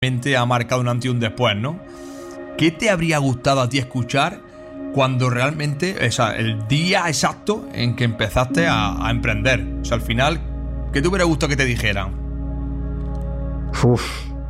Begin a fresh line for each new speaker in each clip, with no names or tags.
ha marcado un antes y un después, ¿no? ¿Qué te habría gustado a ti escuchar cuando realmente, o sea, el día exacto en que empezaste a emprender? O sea, al final, ¿qué te hubiera gustado que te dijeran?
Uf,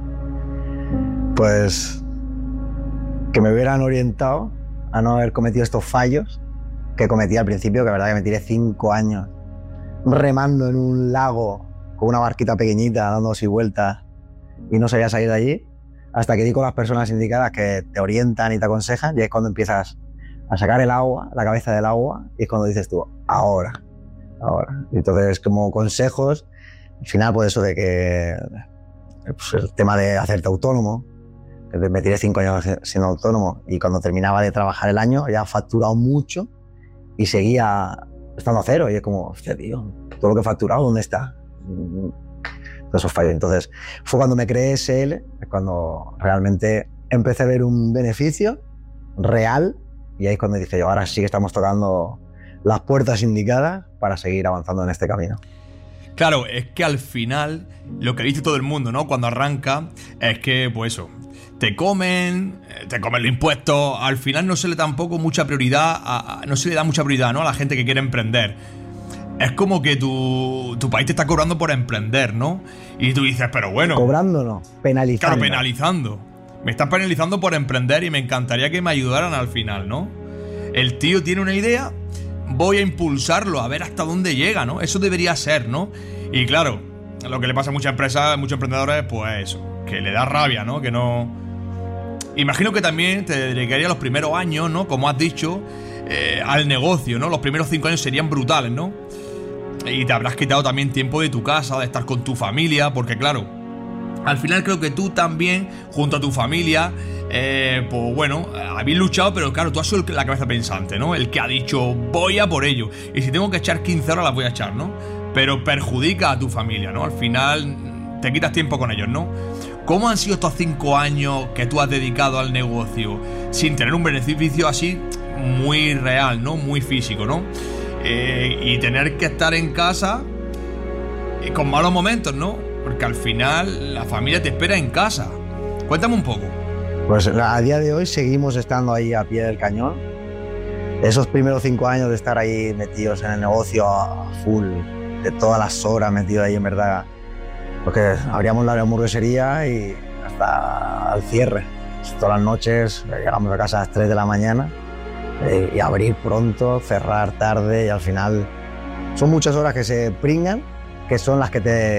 pues que me hubieran orientado a no haber cometido estos fallos que cometí al principio, que la verdad que me tiré 5 años remando en un lago con una barquita pequeñita dando así vueltas y no sabía salir de allí, hasta que di con las personas indicadas que te orientan y te aconsejan, y es cuando empiezas a sacar el agua, la cabeza del agua, y es cuando dices tú, ahora. Y entonces, como consejos, al final, pues eso de que pues el tema de hacerte autónomo, que me tiré 5 años siendo autónomo, y cuando terminaba de trabajar el año ya he facturado mucho y seguía estando a cero, y es como, hostia, tío, todo lo que he facturado, ¿dónde está? Todos esos fallos. Entonces fue cuando me creé SL, cuando realmente empecé a ver un beneficio real, y ahí es cuando dije yo, ahora sí que estamos tocando las puertas indicadas para seguir avanzando en este camino.
Claro, es que al final lo que dice todo el mundo, ¿no? Cuando arranca, es que, pues eso, te comen los impuestos, al final no se le tampoco mucha prioridad, no se le da mucha prioridad, ¿no? A la gente que quiere emprender. Es como que tu país te está cobrando por emprender, ¿no? Y tú dices, pero bueno...
Cobrando no, penalizando.
Claro, penalizando. Me estás penalizando por emprender y me encantaría que me ayudaran al final, ¿no? El tío tiene una idea, voy a impulsarlo, a ver hasta dónde llega, ¿no? Eso debería ser, ¿no? Y claro, lo que le pasa a muchas empresas, a muchos emprendedores, pues eso, que le da rabia, ¿no? Que no... Imagino que también te dedicaría los primeros años, ¿no? Como has dicho, al negocio, ¿no? Los primeros 5 años serían brutales, ¿no? Y te habrás quitado también tiempo de tu casa, de estar con tu familia, porque claro, al final creo que tú también, junto a tu familia, pues bueno, habéis luchado, pero claro, tú has sido la cabeza pensante, ¿no? El que ha dicho, voy a por ello. Y si tengo que echar 15 horas, las voy a echar, ¿no? Pero perjudica a tu familia, ¿no? Al final te quitas tiempo con ellos, ¿no? ¿Cómo han sido estos 5 años que tú has dedicado al negocio sin tener un beneficio así muy real, ¿no? Muy físico, ¿no? Y tener que estar en casa con malos momentos, ¿no? Porque al final la familia te espera en casa. Cuéntame un poco.
Pues a día de hoy seguimos estando ahí a pie del cañón. Esos primeros 5 años de estar ahí metidos en el negocio a full, de todas las horas metidos ahí en verdad, porque abríamos la hamburguesería y hasta el cierre. Todas las noches llegamos a casa a las 3 de la mañana y abrir pronto, cerrar tarde, y al final son muchas horas que se pringan, que son las que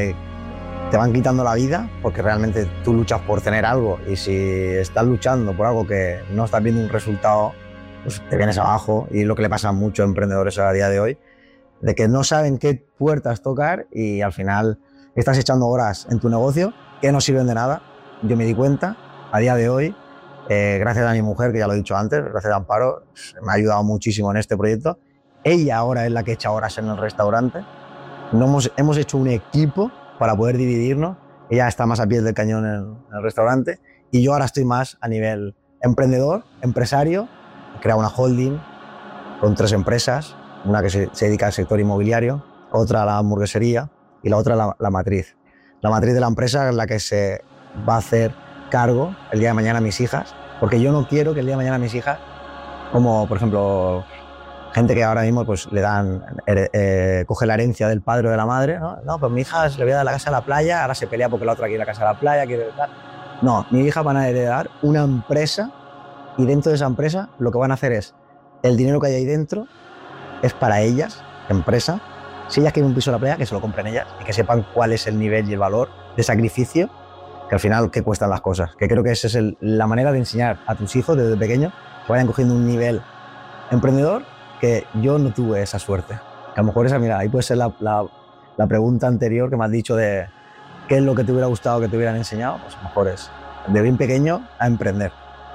te van quitando la vida, porque realmente tú luchas por tener algo, y si estás luchando por algo que no estás viendo un resultado, pues te vienes abajo. Y es lo que le pasa a muchos emprendedores a día de hoy, de que no saben qué puertas tocar y al final estás echando horas en tu negocio que no sirven de nada. Yo me di cuenta a día de hoy, gracias a mi mujer, que ya lo he dicho antes, gracias a Amparo, me ha ayudado muchísimo en este proyecto. Ella ahora es la que echa horas en el restaurante. Hemos hecho un equipo para poder dividirnos. Ella está más a pie del cañón en el restaurante, y yo ahora estoy más a nivel emprendedor, empresario. He creado una holding con 3 empresas, una que se dedica al sector inmobiliario, otra a la hamburguesería y la otra la matriz. La matriz de la empresa es la que se va a hacer cargo el día de mañana a mis hijas, porque yo no quiero que el día de mañana a mis hijas, como por ejemplo gente que ahora mismo pues le dan, coge la herencia del padre o de la madre, no, pues mi hija le voy a dar la casa a la playa, ahora se pelea porque la otra quiere la casa a la playa, quiere tal. No, mi hija van a heredar una empresa, y dentro de esa empresa lo que van a hacer es, el dinero que hay ahí dentro es para ellas, empresa. Si ellas quieren un piso en la playa, que se lo compren ellas y que sepan cuál es el nivel y el valor de sacrificio, que al final qué cuestan las cosas. Que creo que esa es la manera de enseñar a tus hijos desde pequeños, que vayan cogiendo un nivel emprendedor, que yo no tuve esa suerte. Que a lo mejor esa, mira, ahí puede ser la pregunta anterior que me has dicho de qué es lo que te hubiera gustado que te hubieran enseñado. Pues a lo mejor es de bien pequeño a emprender.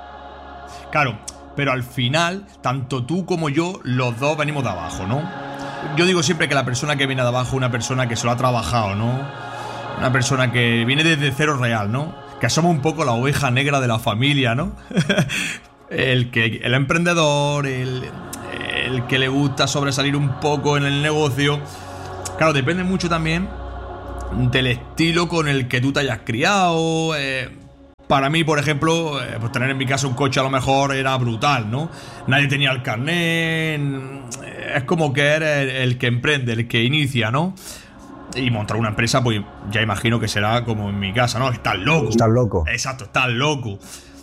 Claro, pero al final, tanto tú como yo, los dos venimos de abajo, ¿no? Yo digo siempre que la persona que viene de abajo es una persona que se lo ha trabajado, ¿no? Una persona que viene desde cero real, ¿no? Que somos un poco la oveja negra de la familia, ¿no? el emprendedor, el que le gusta sobresalir un poco en el negocio. Claro, depende mucho también del estilo con el que tú te hayas criado. Para mí, por ejemplo, pues tener en mi casa un coche a lo mejor era brutal, ¿no? Nadie tenía el carnet. Es como que eres el que emprende, el que inicia, ¿no? Y montar una empresa, pues ya imagino que será como en mi casa, ¿no? Estás loco.
Estás loco.
Exacto, estás loco.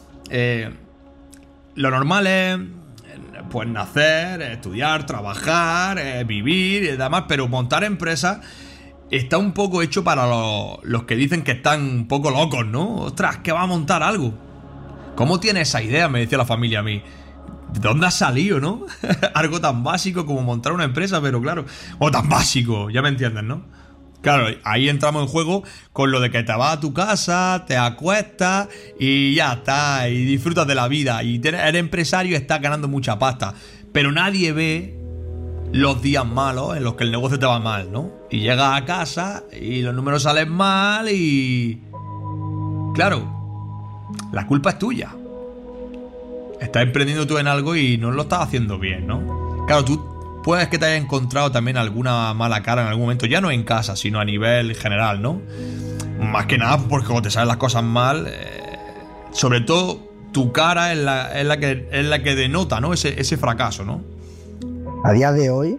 Lo normal es, pues, nacer, estudiar, trabajar, vivir y demás, pero montar empresas está un poco hecho para los que dicen que están un poco locos, ¿no? Ostras, que va a montar algo. ¿Cómo tiene esa idea? Me decía la familia a mí. ¿De dónde has salido, no? Algo tan básico como montar una empresa, pero claro, o tan básico, ya me entienden, ¿no? Claro, ahí entramos en juego con lo de que te vas a tu casa, te acuestas y ya está, y disfrutas de la vida. Y eres empresario y estás ganando mucha pasta. Pero nadie ve los días malos en los que el negocio te va mal, ¿no? Y llegas a casa y los números salen mal y... Claro, la culpa es tuya. Estás emprendiendo tú en algo y no lo estás haciendo bien, ¿no? Claro, tú puedes que te hayas encontrado también alguna mala cara en algún momento, ya no en casa, sino a nivel general, ¿no? Más que nada porque cuando te salen las cosas mal, sobre todo tu cara es la que denota, ¿no? Ese fracaso, ¿no?
A día de hoy,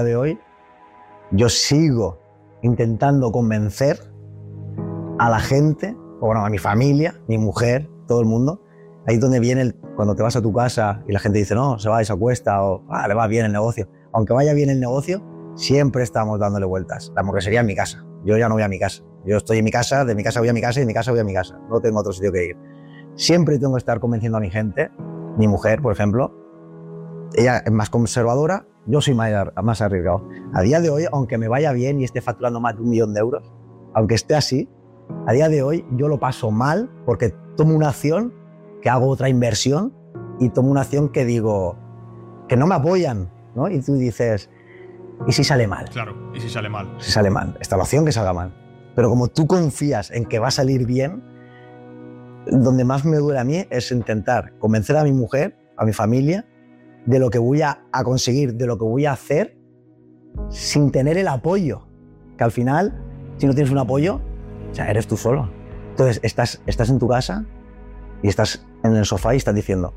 yo sigo intentando convencer a la gente, o bueno, a mi familia, mi mujer, todo el mundo. Ahí es donde viene cuando te vas a tu casa y la gente dice, no, se va y se acuesta, o le va bien el negocio. Aunque vaya bien el negocio, siempre estamos dándole vueltas. La hamburguesería en mi casa. Yo ya no voy a mi casa. Yo estoy en mi casa, de mi casa voy a mi casa y de mi casa voy a mi casa. No tengo otro sitio que ir. Siempre tengo que estar convenciendo a mi gente. Mi mujer, por ejemplo, ella es más conservadora, yo soy más arriesgado. A día de hoy, aunque me vaya bien y esté facturando más de 1 millón de euros, aunque esté así, a día de hoy yo lo paso mal porque tomo una acción, que hago otra inversión y tomo una acción que digo, que no me apoyan, ¿no? Y tú dices, ¿y si sale mal?
Claro, ¿y si sale mal?
Si sale mal, esta opción que salga mal. Pero como tú confías en que va a salir bien, donde más me duele a mí es intentar convencer a mi mujer, a mi familia, de lo que voy a conseguir, de lo que voy a hacer, sin tener el apoyo. Que al final, si no tienes un apoyo, o sea, eres tú solo. Entonces, estás en tu casa y estás en el sofá y estás diciendo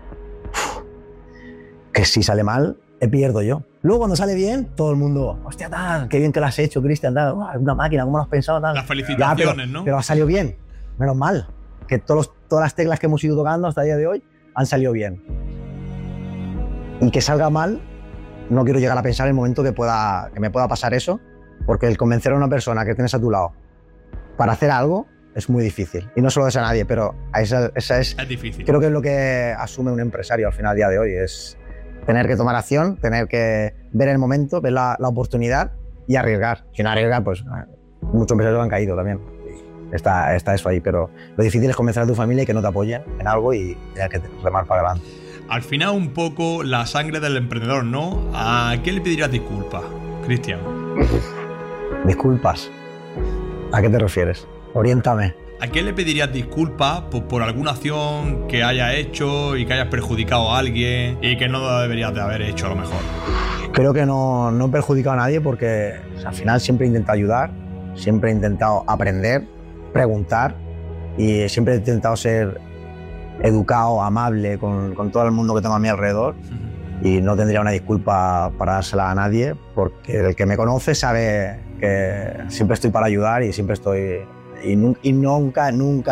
que si sale mal, pierdo yo. Luego, cuando sale bien, todo el mundo, hostia, tal, qué bien que lo has hecho, Cristian, tal, una máquina, ¿cómo lo has pensado? Tal.
Las felicitaciones, ¿no?
Pero ha salido bien, menos mal, que todas las teclas que hemos ido tocando hasta el día de hoy han salido bien. Y que salga mal, no quiero llegar a pensar en el momento que me pueda pasar eso, porque el convencer a una persona que tienes a tu lado para hacer algo es muy difícil. Y no solo es a nadie, pero esa es
difícil.
Creo que es lo que asume un empresario al final a día de hoy, es tener que tomar acción, tener que ver el momento, ver la oportunidad y arriesgar. Si no arriesgar, pues muchos empresarios han caído también. Está eso ahí, pero lo difícil es convencer a tu familia y que no te apoyen en algo y tener que remar para adelante.
Al final, un poco la sangre del emprendedor, ¿no? ¿A qué le pedirías disculpas, Cristian?
¿Disculpas? ¿A qué te refieres? Oriéntame.
¿A qué le pedirías disculpas por alguna acción que haya hecho y que hayas perjudicado a alguien y que no deberías de haber hecho a lo mejor?
Creo que no he perjudicado a nadie porque al final siempre he intentado ayudar, siempre he intentado aprender, preguntar y siempre he intentado ser educado, amable con todo el mundo que tengo a mi alrededor y no tendría una disculpa para dársela a nadie porque el que me conoce sabe que siempre estoy para ayudar y siempre estoy... Y nunca,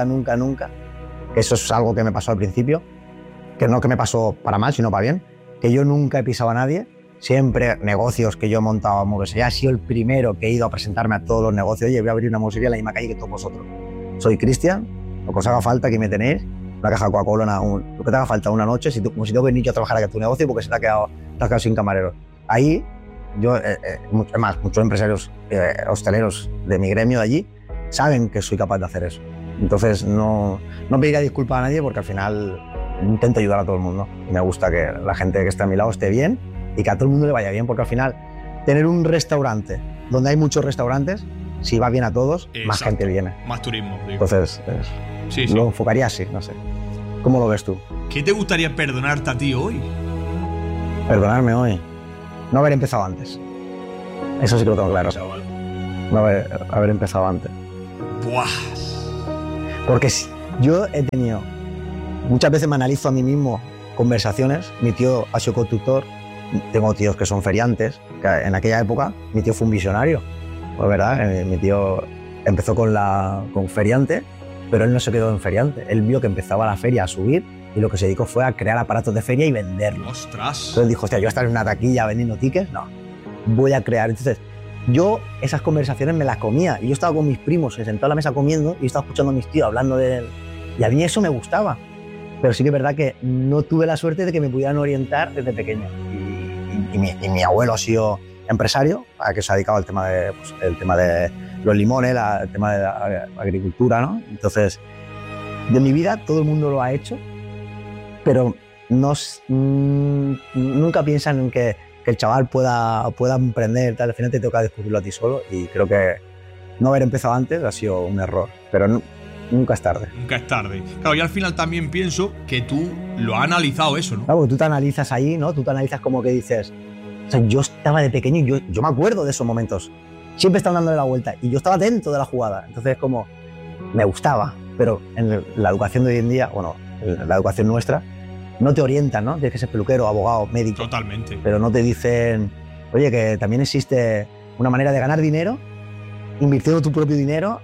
que eso es algo que me pasó al principio, que no que me pasó para mal, sino para bien, que yo nunca he pisado a nadie, siempre negocios que yo he montado, hamburguesería, he sido el primero que he ido a presentarme a todos los negocios, oye, voy a abrir una hamburguesería en la misma calle que todos vosotros. Soy Cristian, lo que os haga falta, aquí me tenéis, una caja de Coca-Cola, lo que te haga falta una noche, como si tengo que venir yo a trabajar aquí a tu negocio porque se te has quedado sin camareros. Ahí, yo, además, muchos empresarios hosteleros de mi gremio de allí, saben que soy capaz de hacer eso. Entonces no pediría disculpas a nadie porque al final intento ayudar a todo el mundo. Y me gusta que la gente que está a mi lado esté bien y que a todo el mundo le vaya bien, porque al final tener un restaurante donde hay muchos restaurantes, si va bien a todos, exacto, más gente viene.
Más turismo. Digo.
Entonces lo enfocaría así, no sé. ¿Cómo lo ves tú?
¿Qué te gustaría perdonarte a ti hoy?
Perdonarme hoy. No haber empezado antes. Eso sí que lo tengo claro. No haber empezado antes.
Buah.
Porque Yo he tenido, muchas veces me analizo a mí mismo conversaciones. Mi tío ha sido constructor, tengo tíos que son feriantes, que en aquella época mi tío fue un visionario, pues verdad, mi tío empezó con feriante, pero él no se quedó en feriante, él vio que empezaba la feria a subir y lo que se dedicó fue a crear aparatos de feria y venderlos.
¡Ostras!
Entonces dijo, hostia, yo voy a estar en una taquilla vendiendo tickets, no, voy a crear. Entonces yo esas conversaciones me las comía y yo estaba con mis primos sentados a la mesa comiendo y estaba escuchando a mis tíos hablando de él y a mí eso me gustaba. Pero sí que es verdad que no tuve la suerte de que me pudieran orientar desde pequeño. Y mi abuelo ha sido empresario, a que se ha dedicado al tema de, pues, el tema de los limones, el tema de la agricultura, ¿no? Entonces, de mi vida todo el mundo lo ha hecho, pero nunca piensan en que el chaval pueda emprender, tal. Al final te toca descubrirlo a ti solo y creo que no haber empezado antes ha sido un error, pero nunca es tarde.
Nunca es tarde. Claro, y al final también pienso que tú lo has analizado eso, ¿no?
Claro, porque tú te analizas ahí, ¿no? Tú te analizas como que dices, o sea, yo estaba de pequeño y yo me acuerdo de esos momentos. Siempre estaban dándole la vuelta y yo estaba dentro de la jugada. Entonces, como, me gustaba. Pero en la educación de hoy en día, bueno, en la educación nuestra, no te orientan, ¿no? Tienes que ser peluquero, abogado, médico.
Totalmente.
Pero no te dicen, oye, que también existe una manera de ganar dinero, invirtiendo tu propio dinero,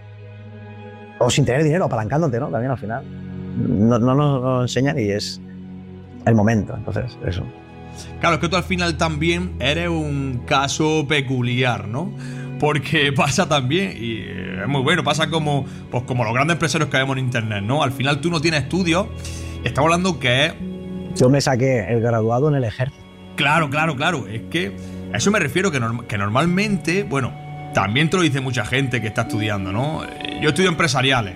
o sin tener dinero, apalancándote, ¿no? También al final. No nos lo enseñan y es el momento, entonces, eso.
Claro, es que tú al final también eres un caso peculiar, ¿no? Porque pasa también, y es muy bueno, pasa como los grandes empresarios que vemos en internet, ¿no? Al final tú no tienes estudios, estamos hablando que es...
Yo me saqué el graduado en el ejército.
Claro, es que a eso me refiero, que normalmente, bueno, también te lo dice mucha gente que está estudiando, ¿no? Yo estudio empresariales,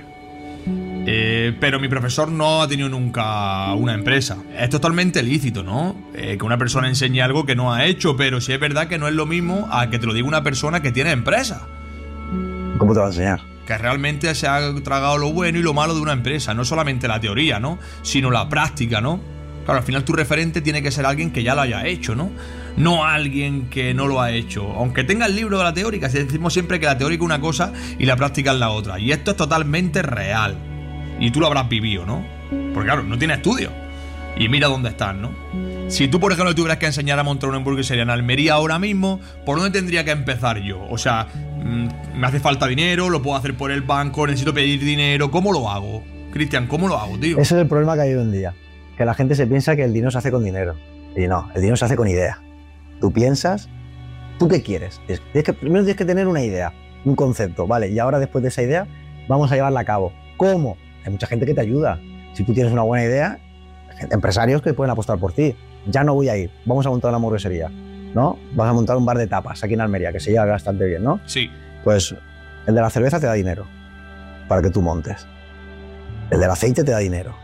pero mi profesor no ha tenido nunca una empresa. Es totalmente lícito, ¿no? Que una persona enseñe algo que no ha hecho, pero sí es verdad que no es lo mismo a que te lo diga una persona que tiene empresa.
¿Cómo te va a enseñar?
Que realmente se ha tragado lo bueno y lo malo de una empresa, no solamente la teoría, ¿no? Sino la práctica, ¿no? Claro, al final tu referente tiene que ser alguien que ya lo haya hecho, ¿no? No alguien que no lo ha hecho. Aunque tenga el libro de la teórica, decimos siempre que la teórica es una cosa y la práctica es la otra. Y esto es totalmente real. Y tú lo habrás vivido, ¿no? Porque claro, no tienes estudio. Y mira dónde estás, ¿no? Si tú, por ejemplo, tuvieras que enseñar a montar una hamburguesería en Almería ahora mismo, ¿por dónde tendría que empezar yo? O sea, me hace falta dinero, lo puedo hacer por el banco, necesito pedir dinero, ¿cómo lo hago? Cristian, ¿cómo lo hago, tío?
Ese es el problema que hay hoy en día. Que la gente se piensa que el dinero se hace con dinero. Y no, el dinero se hace con idea. Tú piensas, ¿tú qué quieres? Primero tienes que tener una idea, un concepto, ¿vale? Y ahora después de esa idea, vamos a llevarla a cabo. ¿Cómo? Hay mucha gente que te ayuda. Si tú tienes una buena idea, empresarios que pueden apostar por ti. Ya no voy a ir, vamos a montar una hamburguesería, ¿no? Vas a montar un bar de tapas aquí en Almería, que se lleva bastante bien, ¿no?
Sí.
Pues el de la cerveza te da dinero para que tú montes. El del aceite te da dinero.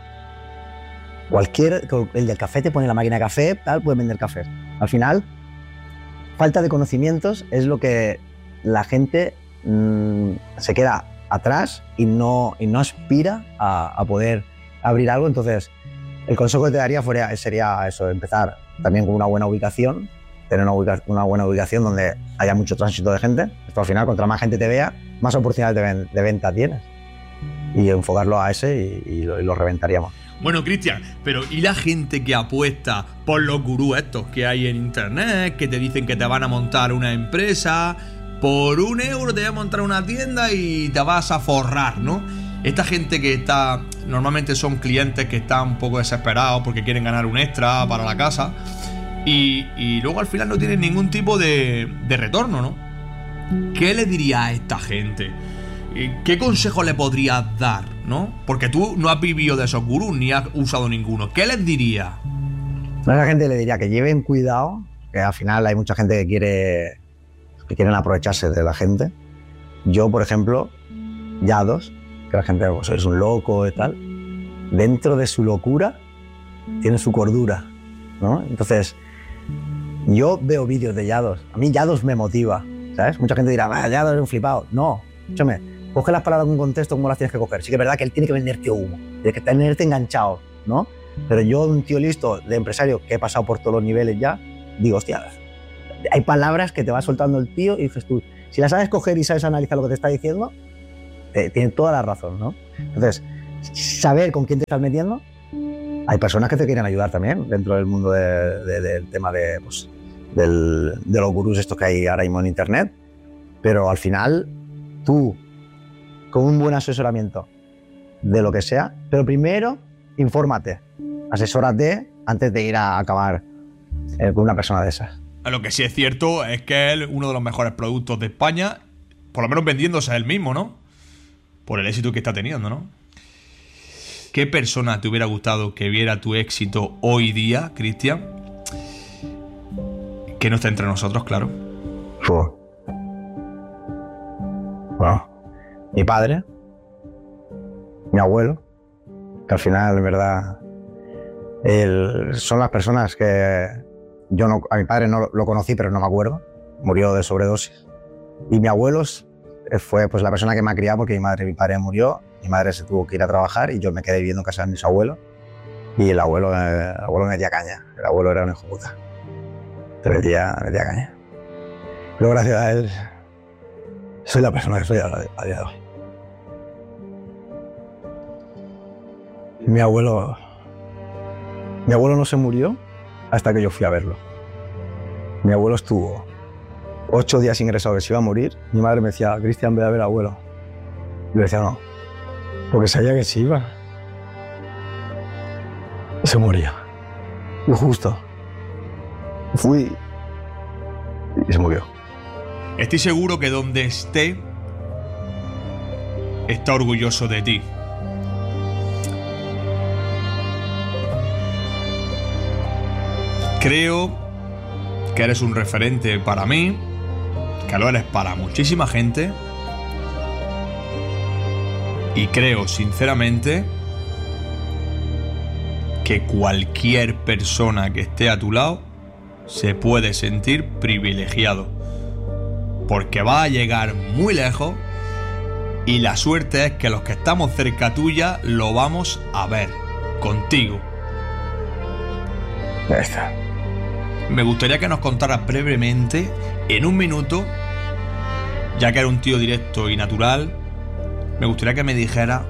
El del café te pone la máquina de café, tal, puedes vender café. Al final, falta de conocimientos es lo que la gente se queda atrás y no aspira a poder abrir algo. Entonces, el consejo que te daría sería eso, empezar también con una buena ubicación, tener una buena ubicación donde haya mucho tránsito de gente. Esto al final, contra más gente te vea, más oportunidades de venta tienes. Y enfocarlo a ese y lo reventaríamos.
Bueno, Cristian, pero ¿y la gente que apuesta por los gurús estos que hay en internet, que te dicen que te van a montar una empresa, por €1 te voy a montar una tienda y te vas a forrar, ¿no? Esta gente que está, normalmente son clientes que están un poco desesperados porque quieren ganar un extra para la casa y luego al final no tienen ningún tipo de retorno, ¿no? ¿Qué le dirías a esta gente? ¿Qué consejo le podrías dar, no? Porque tú no has vivido de esos gurús ni has usado ninguno. ¿Qué les dirías?
A esa gente le diría que lleven cuidado, que al final hay mucha gente que quieren aprovecharse de la gente. Yo, por ejemplo, Yados, que la gente, pues, es un loco y tal, dentro de su locura tiene su cordura, ¿no? Entonces, yo veo vídeos de Yados. A mí Yados me motiva, ¿sabes? Mucha gente dirá, Yados es un flipado. No, escúchame, coge las palabras en un contexto como las tienes que coger. Sí que es verdad que él tiene que venderte humo, tiene que tenerte enganchado, ¿no? Pero yo, un tío listo de empresario que he pasado por todos los niveles ya, digo, hostia, hay palabras que te va soltando el tío y dices tú, si las sabes coger y sabes analizar lo que te está diciendo, tiene toda la razón, ¿no? Entonces, saber con quién te estás metiendo. Hay personas que te quieren ayudar también dentro del mundo del tema de los gurús estos que hay ahora mismo en internet, pero al final tú, con un buen asesoramiento de lo que sea, pero primero infórmate, asesórate antes de ir a acabar con una persona de esas.
Lo que sí es cierto es que es uno de los mejores productos de España, por lo menos vendiéndose a él mismo, ¿no? Por el éxito que está teniendo, ¿no? ¿Qué persona te hubiera gustado que viera tu éxito hoy día, Cristian? Que no está entre nosotros, claro.
Bueno, mi padre, mi abuelo, que al final, en verdad, son las personas que yo no, a mi padre no lo conocí, pero no me acuerdo. Murió de sobredosis. Y mi abuelo fue pues la persona que me ha criado, porque mi padre murió. Mi madre se tuvo que ir a trabajar y yo me quedé viviendo en casa de mis abuelos. Y el abuelo me metía caña. El abuelo era un hijo puta. Me metía caña. Pero gracias a él soy la persona que soy a día de hoy. Mi abuelo no se murió hasta que yo fui a verlo. Mi abuelo estuvo 8 días ingresado, que se iba a morir. Mi madre me decía, Cristian, ve a ver al abuelo. Y yo decía, no, porque sabía que se iba. Se moría. Y justo fui y se murió.
Estoy seguro que donde esté está orgulloso de ti. Creo que eres un referente para mí, que lo eres para muchísima gente, y creo sinceramente que cualquier persona que esté a tu lado se puede sentir privilegiado, porque va a llegar muy lejos y la suerte es que los que estamos cerca tuya lo vamos a ver contigo.
Ya está.
Me gustaría que nos contaras brevemente, en un minuto, ya que eres un tío directo y natural, me gustaría que me dijeras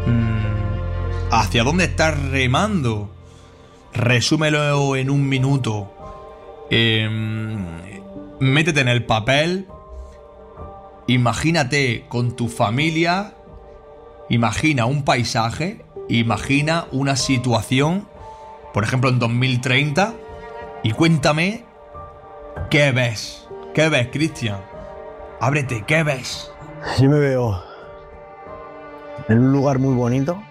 hacia dónde estás remando. Resúmelo en un minuto. Métete en el papel. Imagínate con tu familia. Imagina un paisaje. Imagina una situación, por ejemplo en 2030. Y cuéntame, ¿qué ves? ¿Qué ves, Cristian? Ábrete, ¿qué ves?
Yo me veo en un lugar muy bonito,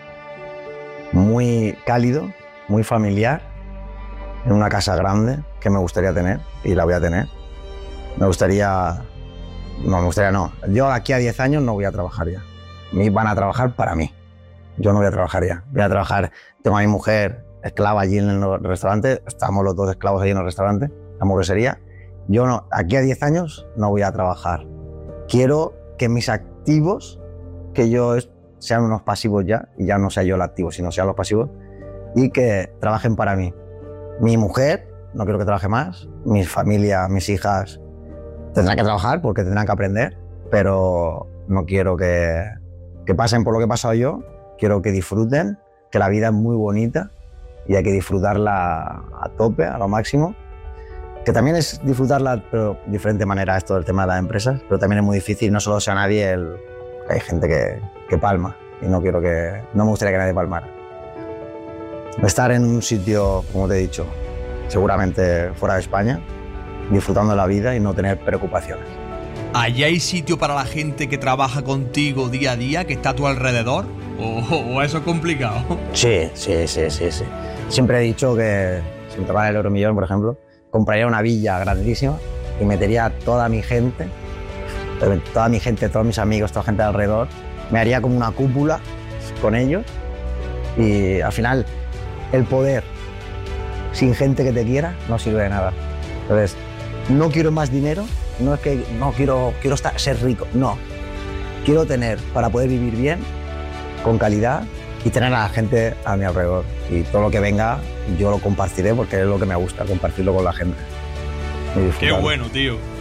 muy cálido, muy familiar, en una casa grande que me gustaría tener y la voy a tener. Me gustaría no. Yo aquí a 10 años no voy a trabajar ya. Me van a trabajar para mí. Yo no voy a trabajar ya. Voy a trabajar, tengo a mi mujer esclava allí en el restaurante, estamos los dos esclavos allí en el restaurante, la hamburguesería. Yo no, aquí a 10 años no voy a trabajar. Quiero que mis activos, que yo sean unos pasivos ya, y ya no sea yo el activo, sino sean los pasivos, y que trabajen para mí. Mi mujer, no quiero que trabaje más, mi familia, mis hijas, tendrán que trabajar porque tendrán que aprender, pero no quiero que pasen por lo que he pasado yo, quiero que disfruten, que la vida es muy bonita, y hay que disfrutarla a tope, a lo máximo. Que también es disfrutarla, pero de diferente manera, esto del tema de las empresas, pero también es muy difícil, no solo sea nadie, hay gente que palma, y no me gustaría que nadie palmara. Estar en un sitio, como te he dicho, seguramente fuera de España, disfrutando la vida y no tener preocupaciones.
¿Allí hay sitio para la gente que trabaja contigo día a día, que está a tu alrededor? ¿O eso es complicado?
Sí. Siempre he dicho que si me tocara el Euromillón, por ejemplo, compraría una villa grandísima y metería a toda mi gente, todos mis amigos, toda la gente alrededor. Me haría como una cúpula con ellos y al final el poder sin gente que te quiera no sirve de nada. Entonces, no quiero más dinero, no es que no quiero ser rico, no. Quiero tener para poder vivir bien, con calidad y tener a la gente a mi alrededor. Y todo lo que venga yo lo compartiré porque es lo que me gusta, compartirlo con la gente.
Qué bueno, tío.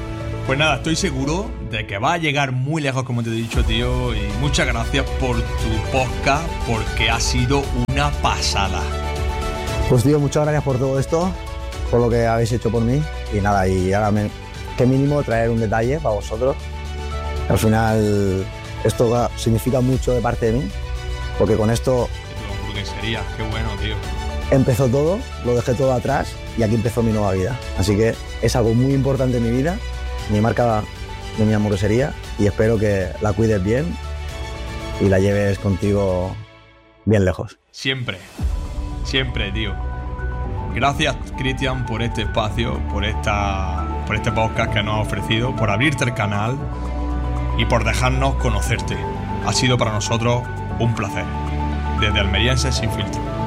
Pues nada, estoy seguro de que va a llegar muy lejos, como te he dicho, tío. Y muchas gracias por tu podcast, porque ha sido una pasada.
Pues tío, muchas gracias por todo esto, por lo que habéis hecho por mí. Y nada, y ahora qué mínimo traer un detalle para vosotros. Al final esto significa mucho de parte de mí, porque con esto
Hamburguesería, qué bueno, tío.
Empezó todo, lo dejé todo atrás y aquí empezó mi nueva vida. Así que es algo muy importante en mi vida, mi marca de mi hamburguesería, y espero que la cuides bien y la lleves contigo bien lejos.
Siempre, tío. Gracias, Cristian, por este espacio, por este podcast que nos has ofrecido, por abrirte el canal y por dejarnos conocerte. Ha sido para nosotros un placer. Desde Almerienses Sin Filtro.